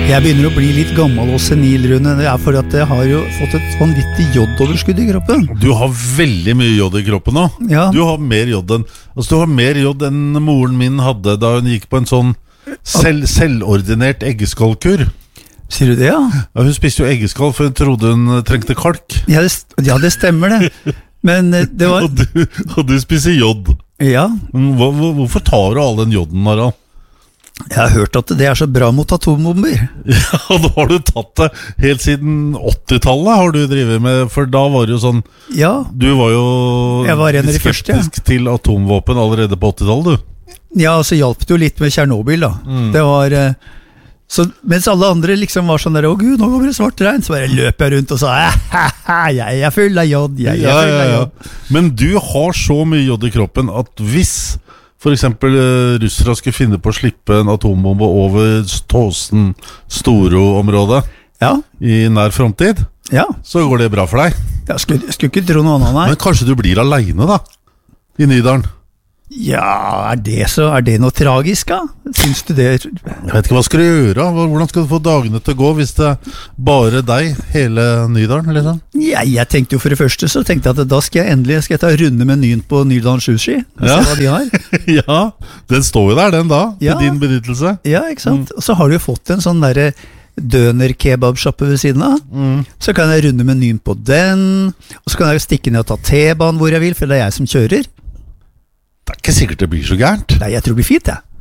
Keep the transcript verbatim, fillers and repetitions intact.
Jeg begynner å bli litt gammel og senil, Rune. Det er for at jeg har jo fått et vanvittig jodoverskudd i kroppen. Du har veldig mye jod i kroppen nå. Ja. Du har mer jod enn altså, du har mer jod enn moren min hadde da hun gikk på en sånn selv, selvordinert eggeskallkur. Sier du det, ja? Ja, hun spiste jo eggeskall, for hun trodde hun trengte kalk. Ja, det, ja, det stemmer det. Men eh, det var... Og du, og du spiser jod. Ja. Hvor, hvor, hvorfor tar du all den joden, Harald? Jeg har hørt at det er så bra mot atombomber. Ja, da har du tatt det helt siden åttitallet har du drivet med, for da var det jo sånn Ja. Du var jo Jeg var en av de skeptisk første, ja. til atomvåpen allerede på åttitallet, du. Ja, og så hjalp det jo litt med Tjernobyl da. Mm. Det var... eh, Så mens alle andre liksom var sånn der, å gud, nå kommer det svart regn, så bare løp jeg rundt og sa, jeg er full av jod, jeg er Ja, full ja, av ja. jod. Men du har så mye jod i kroppen at hvis for eksempel eh, russere skulle finne på å slippe en atombombe over Tåsen Storo-området Ja, i nær fremtid, ja. så går det bra for deg. Jeg skulle, skulle ikke tro noe annet, nei. Men kanskje du blir alene da, i Nydalen. Ja, er det så, er det noe tragisk da? Syns du det? Jeg vet ikke, hva skal du gjøre? Hvordan skal du få dagene til å gå hvis det er bare deg, hele Nydalen, liksom? Ja, jeg tenkte jo for det første, så tenkte jeg at da skal jeg endelig skal jeg ta runde menyen på Nydalen Sushi, og Ja. se hva de har. Ja, den står jo der den da, til Ja. din benyttelse. Ja, ikke sant? Og så har du jo fått en sånn derre døner-kebab-shoppe ved siden av. Mm. Så kan jeg runde menyen på den, og så kan jeg jo stikke ned og ta T-banen hvor jeg vil, for det er jeg som kjører. Det er ikke sikkert det blir så gærent. Nei, jeg tror det blir fint, jeg.